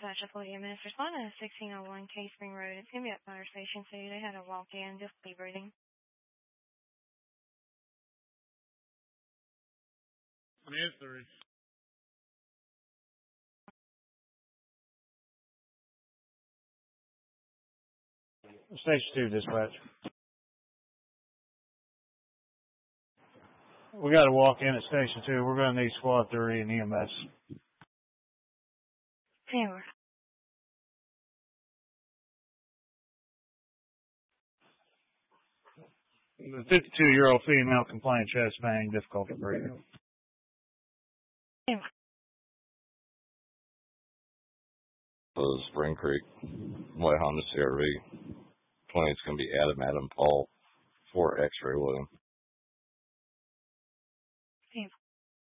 Satchel EMS responding to 1601 Case Spring Road. It's going to be at Fire Station 2. They had a walk-in, just be breathing. Answer. Station 2 dispatch. We got to walk in at Station 2. We're going to need Squad 3 and EMS. Taylor. The 52-year-old female complained chest pain, difficulty breathing. Taylor. Spring Creek, White Honda CRV. 20's going to be Adam Paul, 4 X-ray with him.